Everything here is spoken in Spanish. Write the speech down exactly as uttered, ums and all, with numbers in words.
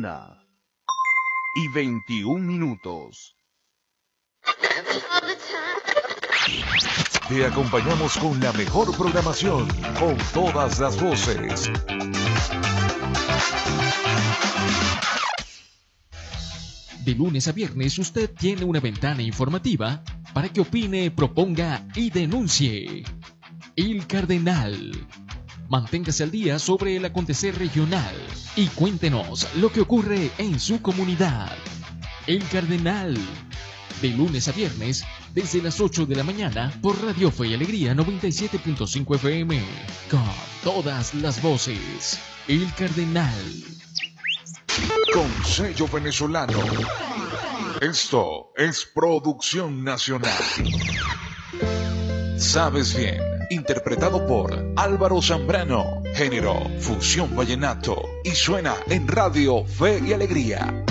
una y veintiún minutos. Te acompañamos con la mejor programación, con todas las voces. De lunes a viernes usted tiene una ventana informativa para que opine, proponga y denuncie. El Cardenal. Manténgase al día sobre el acontecer regional y cuéntenos lo que ocurre en su comunidad. El Cardenal. De lunes a viernes, desde las ocho de la mañana, por Radio Fe y Alegría noventa y siete punto cinco F M. Con todas las voces. El Cardenal. Con sello venezolano. Esto es producción nacional. Sabes bien, interpretado por Álvaro Zambrano. Género, fusión vallenato. Y suena en Radio Fe y Alegría.